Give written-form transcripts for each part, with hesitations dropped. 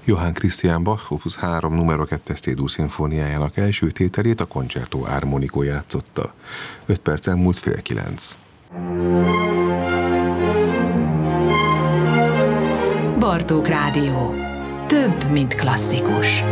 Johann Christian Bach Opus 3 numero 2 C-dur szimfóniájának első tételét, a Concerto Armonico játszotta. 5 perc elmúlt 8:30. Bartók Rádió. Több, mint klasszikus.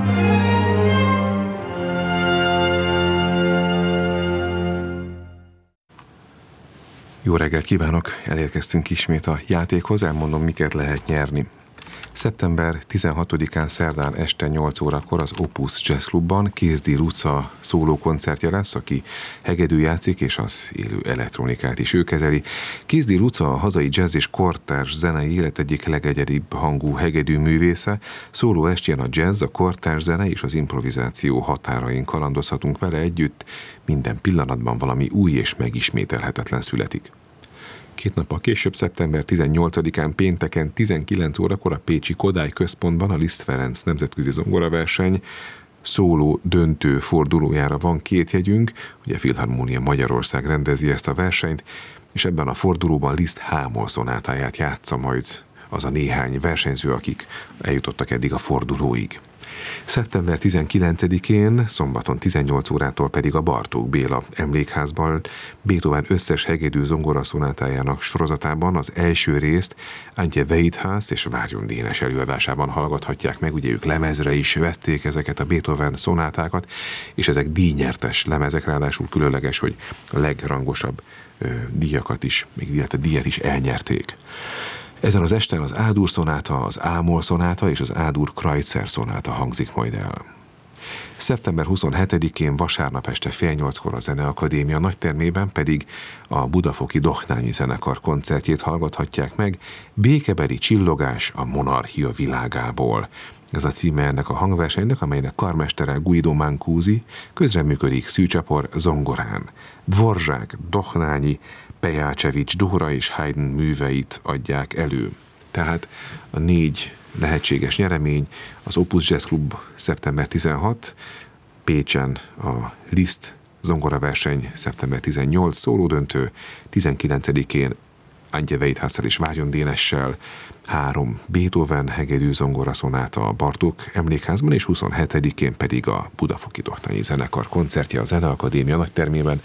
Jó reggelt kívánok! Elérkeztünk ismét a játékhoz, elmondom, miket lehet nyerni. Szeptember 16-án szerdán este 8 órakor az Opus Jazz Clubban Kézdi Luca szólókoncertje lesz, aki hegedű játszik, és az élő elektronikát is ő kezeli. Kézdi Luca a hazai jazz és kortárs zenei élet egyik legegyedibb hangú hegedű művésze. Szóló estjén a jazz, a kortárs zene és az improvizáció határain kalandozhatunk vele együtt. Minden pillanatban valami új és megismételhetetlen születik. 2 nappal később, szeptember 18-án pénteken 19 órakor a pécsi Kodály Központban a Liszt Ferenc nemzetközi zongoraverseny szóló döntő fordulójára van 2 jegyünk. Ugye a Filharmónia Magyarország rendezi ezt a versenyt, és ebben a fordulóban Liszt H-moll szonátáját játsza majd az a néhány versenyző, akik eljutottak eddig a fordulóig. Szeptember 19-én, szombaton 18 órától pedig a Bartók Béla Emlékházban Beethoven összes hegedű zongoraszonátájának sorozatában az első részt Antje Weidhaus és Várjon Dénes előadásában hallgathatják meg. Ugye ők lemezre is vették ezeket a Beethoven szonátákat, és ezek díjnyertes lemezek, ráadásul különleges, hogy a legrangosabb díjakat is, még illetve díjat is elnyerték. Ezen az esten az A-dur szonáta, az A-moll szonáta és az A-dur Kreutzer szonáta hangzik majd el. Szeptember 27-én vasárnap este 7:30-kor a Zeneakadémia nagytermében pedig a Budafoki Dohnányi Zenekar koncertjét hallgathatják meg, Békebeli csillogás a monarchia világából. Ez a címe ennek a hangversenynek, amelynek karmestere Guido Mancusi, közreműködik Szűcsapor zongorán. Dvorzsák, Dohnányi, Pejácsevics, Dóra és Haydn műveit adják elő. Tehát a 4 lehetséges nyeremény: az Opus Jazz Club szeptember 16, Pécsen a Liszt zongoraverseny szeptember 18 szólódöntő, 19-én Antje Weidhaussal és Várjon Dénessel 3 Beethoven hegedű zongoraszonáta a Bartók Emlékházban, és 27-én pedig a Budafoki Dohnányi Zenekar koncertje a Zeneakadémia nagytermében.